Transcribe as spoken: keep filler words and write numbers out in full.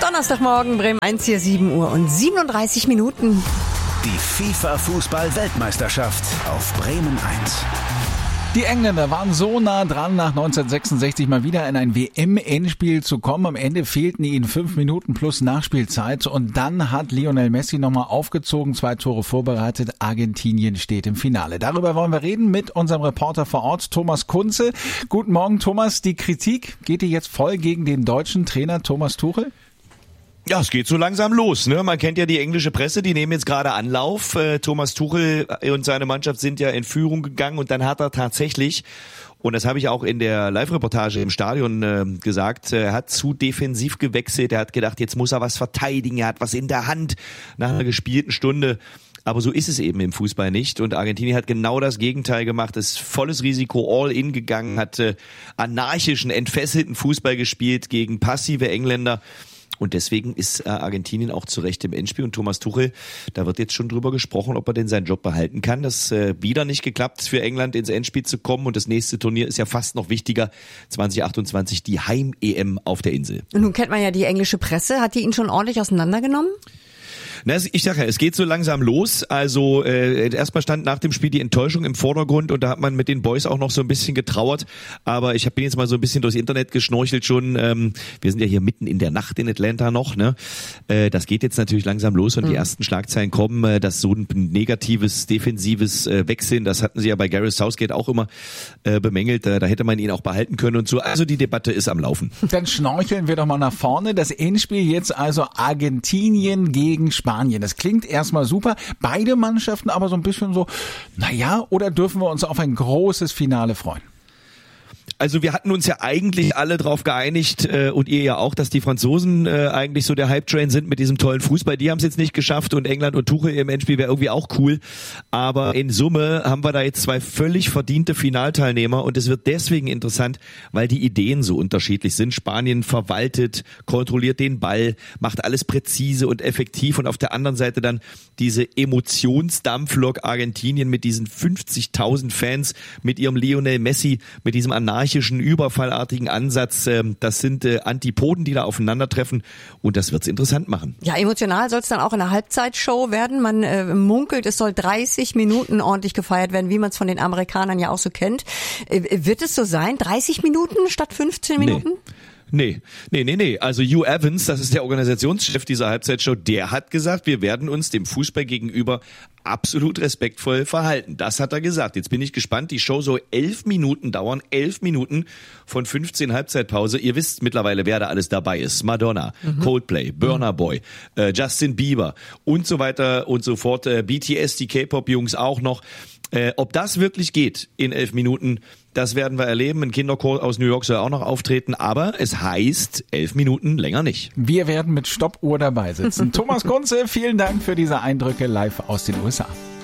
Donnerstagmorgen, Bremen eins hier, sieben Uhr und siebenunddreißig Minuten. Die FIFA-Fußball-Weltmeisterschaft auf Bremen eins. Die Engländer waren so nah dran, nach neunzehnhundertsechsundsechzig mal wieder in ein W M-Endspiel zu kommen. Am Ende fehlten ihnen fünf Minuten plus Nachspielzeit. Und dann hat Lionel Messi nochmal aufgezogen, zwei Tore vorbereitet. Argentinien steht im Finale. Darüber wollen wir reden mit unserem Reporter vor Ort, Thomas Kunze. Guten Morgen, Thomas. Die Kritik geht die jetzt voll gegen den deutschen Trainer Thomas Tuchel? Ja, es geht so langsam los, ne? Man kennt ja die englische Presse, die nehmen jetzt gerade Anlauf. Äh, Thomas Tuchel und seine Mannschaft sind ja in Führung gegangen und dann hat er tatsächlich, und das habe ich auch in der Live-Reportage im Stadion äh, gesagt, er hat zu defensiv gewechselt, er hat gedacht, jetzt muss er was verteidigen, er hat was in der Hand nach einer gespielten Stunde. Aber so ist es eben im Fußball nicht. Und Argentinien hat genau das Gegenteil gemacht, ist volles Risiko all in gegangen, hat äh, anarchischen, entfesselten Fußball gespielt gegen passive Engländer. Und deswegen ist äh, Argentinien auch zu Recht im Endspiel. Und Thomas Tuchel, da wird jetzt schon drüber gesprochen, ob er denn seinen Job behalten kann. Das äh, wieder nicht geklappt, für England ins Endspiel zu kommen. Und das nächste Turnier ist ja fast noch wichtiger, zwanzig achtundzwanzig, die Heim-E M auf der Insel. Und nun kennt man ja die englische Presse. Hat die ihn schon ordentlich auseinandergenommen? Na, ich sage ja, es geht so langsam los. Also äh, erstmal stand nach dem Spiel die Enttäuschung im Vordergrund und da hat man mit den Boys auch noch so ein bisschen getrauert. Aber ich bin jetzt mal so ein bisschen durchs Internet geschnorchelt schon. Ähm, wir sind ja hier mitten in der Nacht in Atlanta noch. Ne? Äh, das geht jetzt natürlich langsam los und mhm. die ersten Schlagzeilen kommen, äh, dass so ein negatives, defensives äh, Wechseln, das hatten sie ja bei Gareth Southgate auch immer äh, bemängelt. Äh, da hätte man ihn auch behalten können und so. Also die Debatte ist am Laufen. Dann schnorcheln wir doch mal nach vorne. Das Endspiel jetzt also Argentinien gegen Spanien. Das klingt erstmal super. Beide Mannschaften aber so ein bisschen so, naja, oder dürfen wir uns auf ein großes Finale freuen? Also wir hatten uns ja eigentlich alle drauf geeinigt äh, und ihr ja auch, dass die Franzosen äh, eigentlich so der Hype-Train sind mit diesem tollen Fußball. Die haben es jetzt nicht geschafft und England und Tuchel im Endspiel wäre irgendwie auch cool. Aber in Summe haben wir da jetzt zwei völlig verdiente Finalteilnehmer und es wird deswegen interessant, weil die Ideen so unterschiedlich sind. Spanien verwaltet, kontrolliert den Ball, macht alles präzise und effektiv und auf der anderen Seite dann diese Emotionsdampflok Argentinien mit diesen fünfzigtausend Fans, mit ihrem Lionel Messi, mit diesem anarchischen, überfallartigen Ansatz. Das sind Antipoden, die da aufeinandertreffen und das wird's interessant machen. Ja, emotional soll es dann auch in der Halbzeitshow werden. Man äh, munkelt, es soll dreißig Minuten ordentlich gefeiert werden, wie man es von den Amerikanern ja auch so kennt. Äh, wird es so sein? dreißig Minuten statt fünfzehn Minuten? Nee. Nee, nee, nee, nee. Also Hugh Evans, das ist der Organisationschef dieser Halbzeitshow, der hat gesagt, wir werden uns dem Fußball gegenüber absolut respektvoll verhalten. Das hat er gesagt. Jetzt bin ich gespannt. Die Show soll elf Minuten dauern. Elf Minuten von fünfzehn Halbzeitpause. Ihr wisst mittlerweile, wer da alles dabei ist. Madonna, mhm. Coldplay, Burna Boy, äh, Justin Bieber und so weiter und so fort. Äh, B T S, die K-Pop-Jungs auch noch. Äh, ob das wirklich geht in elf Minuten, das werden wir erleben. Ein Kinderchor aus New York soll auch noch auftreten, aber es heißt elf Minuten länger nicht. Wir werden mit Stoppuhr dabei sitzen. Thomas Kunze, vielen Dank für diese Eindrücke live aus den U S A.